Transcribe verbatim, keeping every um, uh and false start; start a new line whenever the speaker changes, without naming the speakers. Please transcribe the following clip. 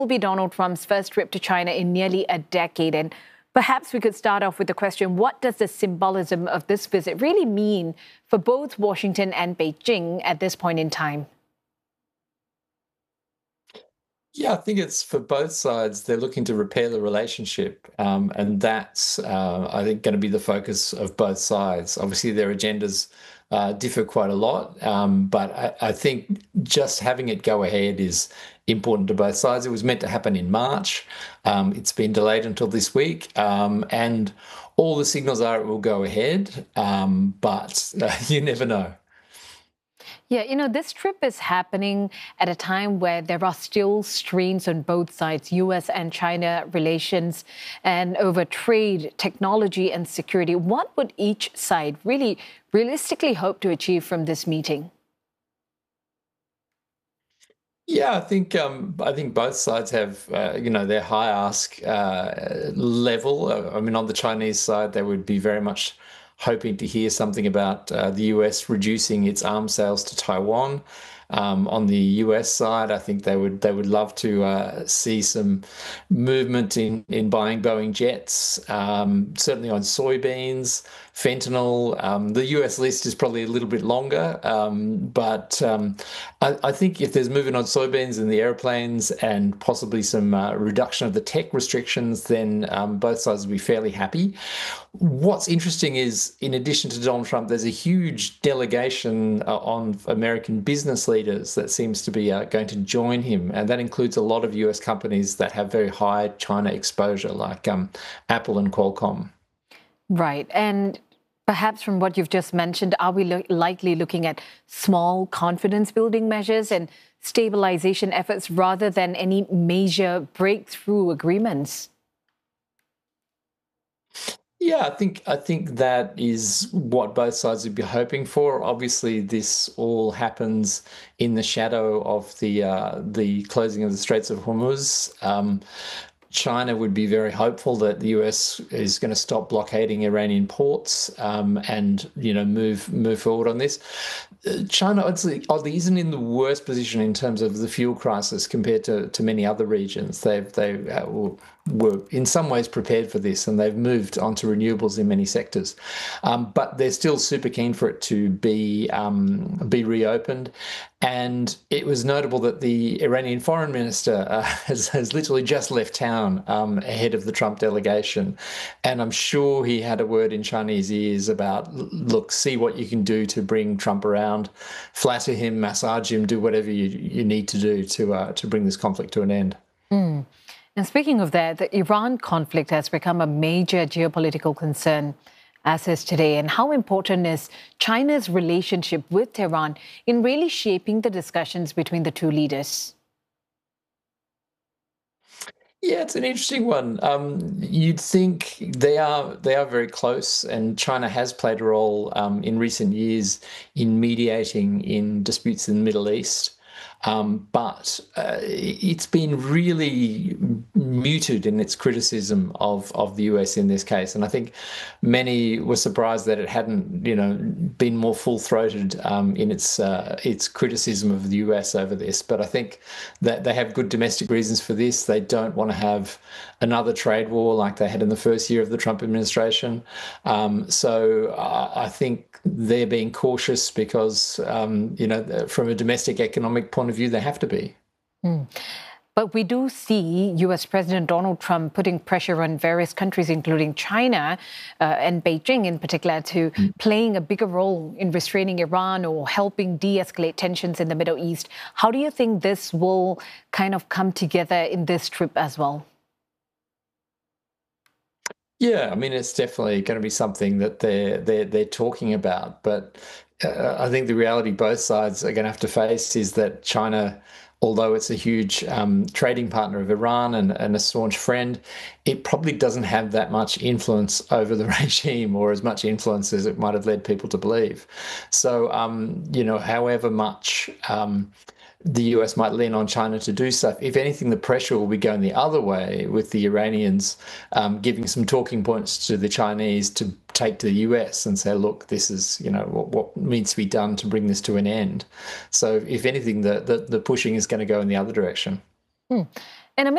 will be Donald Trump's first trip to China in nearly a decade. And perhaps we could start off with the question, what does the symbolism of this visit really mean for both Washington and Beijing at this point in time?
Yeah, I think it's for both sides. They're looking to repair the relationship, um, and that's, uh, I think, going to be the focus of both sides. Obviously, their agendas uh, differ quite a lot, um, but I, I think just having it go ahead is important to both sides. It was meant to happen in March. Um, it's been delayed until this week, um, and all the signals are it will go ahead, um, but uh, you never know.
Yeah, you know, this trip is happening at a time where there are still strains on both sides, U S and China relations, and over trade, technology, and security. What would each side really realistically hope to achieve from this meeting?
Yeah, I think um, I think both sides have uh, you know their high ask uh, level. Uh, I mean, on the Chinese side, they would be very much hoping to hear something about uh, the U S reducing its arms sales to Taiwan. Um, on the U S side, I think they would they would love to uh, see some movement in in buying Boeing jets. Um, certainly on soybeans, fentanyl. Um, the U S list is probably a little bit longer, um, but um, I, I think if there's movement on soybeans and the airplanes and possibly some uh, reduction of the tech restrictions, then um, both sides will be fairly happy. What's interesting is, in addition to Donald Trump, there's a huge delegation uh, on American business leaders that seems to be uh, going to join him, and that includes a lot of U S companies that have very high China exposure, like um, Apple and Qualcomm.
Right. And perhaps from what you've just mentioned, are we lo- likely looking at small confidence building measures and stabilization efforts rather than any major breakthrough agreements?
Yeah, I think I think that is what both sides would be hoping for. Obviously, this all happens in the shadow of the uh, the closing of the Straits of Hormuz. Um, China would be very hopeful that the U S is going to stop blockading Iranian ports um, and you know move move forward on this. Uh, China oddly, oddly isn't in the worst position in terms of the fuel crisis compared to, to many other regions. They've they uh, were in some ways prepared for this, and they've moved onto renewables in many sectors. Um, but they're still super keen for it to be um, be reopened. And it was notable that the Iranian foreign minister uh, has, has literally just left town um, ahead of the Trump delegation. And I'm sure he had a word in Chinese ears about, look, see what you can do to bring Trump around, flatter him, massage him, do whatever you, you need to do to, uh, to bring this conflict to an end.
Mm. And speaking of that, the Iran conflict has become a major geopolitical concern, as is today. And how important is China's relationship with Tehran in really shaping the discussions between the two leaders?
Yeah, it's an interesting one. Um, you'd think they are they are very close, and China has played a role um, in recent years in mediating in disputes in the Middle East. Um, but uh, it's been really muted in its criticism of, of the U S in this case. And I think many were surprised that it hadn't, you know, been more full-throated um, in its uh, its criticism of the U S over this. But I think that they have good domestic reasons for this. They don't want to have another trade war like they had in the first year of the Trump administration. Um, so uh, I think they're being cautious because, um, you know, from a domestic economic point of view, they have to be.
Mm. But we do see U S President Donald Trump putting pressure on various countries, including China uh, and Beijing in particular, to mm. playing a bigger role in restraining Iran or helping de-escalate tensions in the Middle East. How do you think this will kind of come together in this trip as well?
Yeah, I mean, it's definitely going to be something that they're they're they're talking about. But uh, I think the reality both sides are going to have to face is that China, although it's a huge um, trading partner of Iran and, and a staunch friend, it probably doesn't have that much influence over the regime, or as much influence as it might have led people to believe. So, um, you know, however much um, the U S might lean on China to do stuff, if anything, the pressure will be going the other way, with the Iranians um, giving some talking points to the Chinese to take to the U S and say, look, this is, you know, what, what needs to be done to bring this to an end. So if anything, the, the, the pushing is going to go in the other direction.
Hmm.